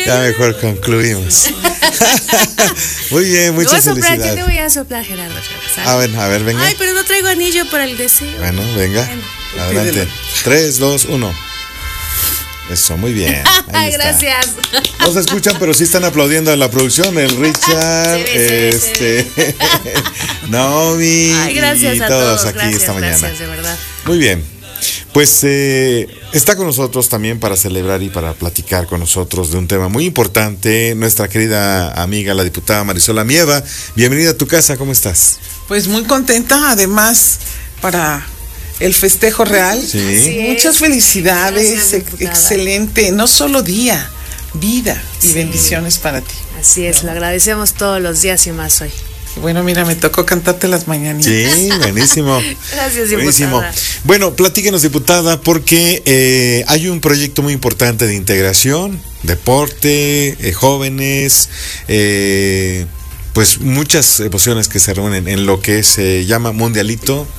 Ya mejor concluimos. Muy bien, muchas felicidades. Yo te voy a soplar, Gerardo. A ver, venga. Ay, pero no traigo anillo para el deseo. Bueno, venga. Adelante. 3, 2, 1. Eso, muy bien. Ahí está. Gracias. No se escuchan, pero sí están aplaudiendo en la producción. El Richard, Naomi. Ay, gracias y a todos todos. aquí esta mañana. Gracias, de verdad. Muy bien. Pues está con nosotros también para celebrar y para platicar con nosotros de un tema muy importante, nuestra querida amiga, la diputada Marisol Amieva. Bienvenida a tu casa, ¿cómo estás? Pues muy contenta, además, para el festejo real. Sí. Muchas felicidades, Gracias, excelente, no solo día, vida y bendiciones para ti. Así es, lo agradecemos todos los días y más hoy. Bueno, mira, me tocó cantarte las mañanitas. Sí, buenísimo. Gracias, diputada. Buenísimo. Bueno, platíquenos, diputada, porque hay un proyecto muy importante de integración, deporte, jóvenes, pues muchas emociones que se reúnen en lo que se llama Mundialito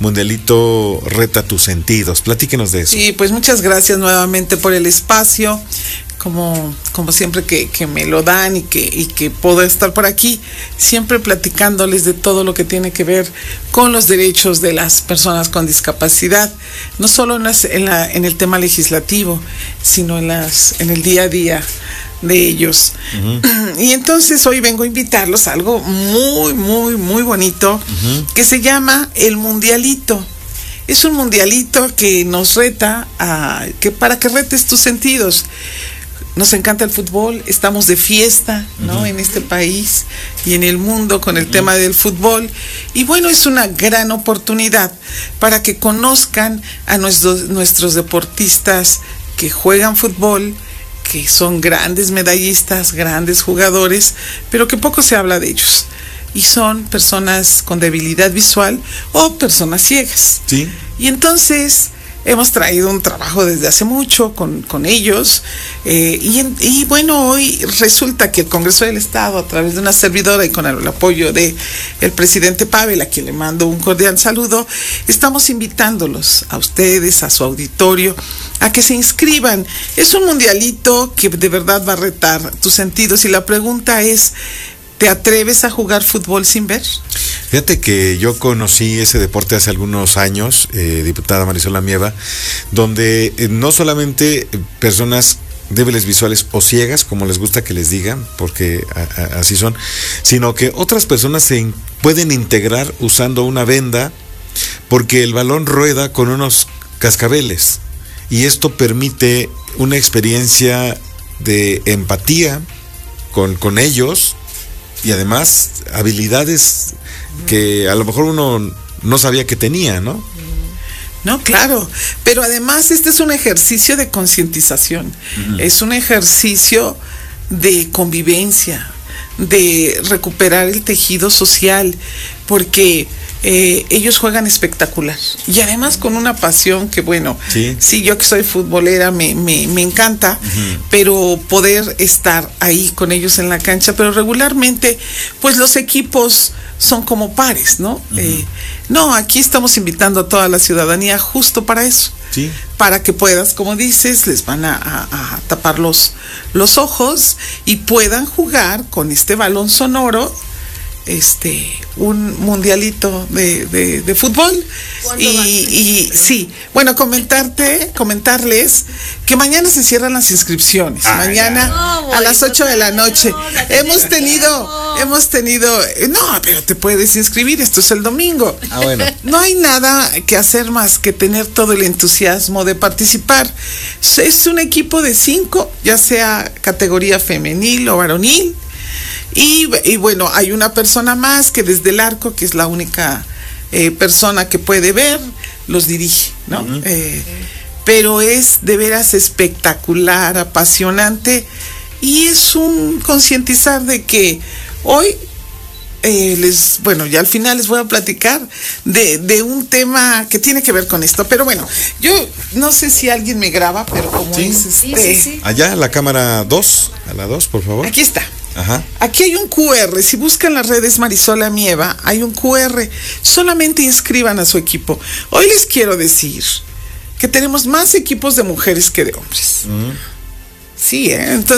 Reta Tus Sentidos. Platíquenos de eso. Sí, pues muchas gracias nuevamente por el espacio. Como siempre que me lo dan y que puedo estar por aquí, siempre platicándoles de todo lo que tiene que ver con los derechos de las personas con discapacidad, no solo en el tema legislativo, sino en el día a día de ellos. Uh-huh. Y entonces hoy vengo a invitarlos a algo muy, muy, muy bonito, uh-huh, que se llama el Mundialito. Es un mundialito que nos reta para que retes tus sentidos. Nos encanta el fútbol, estamos de fiesta, ¿no? Uh-huh. En este país y en el mundo con el uh-huh tema del fútbol. Y bueno, es una gran oportunidad para que conozcan a nuestros deportistas que juegan fútbol, que son grandes medallistas, grandes jugadores, pero que poco se habla de ellos. Y son personas con debilidad visual o personas ciegas. Sí. Y entonces hemos traído un trabajo desde hace mucho con ellos, y bueno, hoy resulta que el Congreso del Estado, a través de una servidora y con el apoyo de el presidente Pavel, a quien le mando un cordial saludo, estamos invitándolos a ustedes, a su auditorio, a que se inscriban. Es un mundialito que de verdad va a retar tus sentidos, y la pregunta es: ¿te atreves a jugar fútbol sin ver? Fíjate que yo conocí ese deporte hace algunos años, diputada Marisol Amieva, donde no solamente personas débiles visuales o ciegas, como les gusta que les digan, porque así son, sino que otras personas se pueden integrar usando una venda, porque el balón rueda con unos cascabeles, y esto permite una experiencia de empatía con ellos, y además habilidades que a lo mejor uno no sabía que tenía, ¿no? No, claro, pero además este es un ejercicio de concientización, uh-huh, es un ejercicio de convivencia, de recuperar el tejido social, porque ellos juegan espectacular y además con una pasión que, bueno, sí, yo que soy futbolera me encanta, uh-huh, pero poder estar ahí con ellos en la cancha, pero regularmente pues los equipos son como pares, ¿no? Uh-huh. No, aquí estamos invitando a toda la ciudadanía justo para eso, sí, para que puedas, como dices, les van a tapar los ojos y puedan jugar con este balón sonoro un mundialito de fútbol. Y sí, bueno, comentarles que mañana se cierran las inscripciones, mañana a las 8 de la noche. Hemos tenido, no, pero te puedes inscribir, esto es el domingo. Bueno. No hay nada que hacer más que tener todo el entusiasmo de participar. Es un equipo de 5, ya sea categoría femenil o varonil. Y bueno, hay una persona más que desde el arco, que es la única persona que puede ver, los dirige, ¿no? Uh-huh. Pero es de veras espectacular, apasionante, y es un concientizar de que hoy ya al final les voy a platicar de un tema que tiene que ver con esto. Pero bueno, yo no sé si alguien me graba, pero como sí, es sí. Allá, la cámara 2, a la 2, por favor. Aquí está. Ajá. Aquí hay un QR, si buscan las redes Marisol Amieva, hay un QR, solamente inscriban a su equipo. Hoy les quiero decir que tenemos más equipos de mujeres que de hombres. Uh-huh. Sí, entonces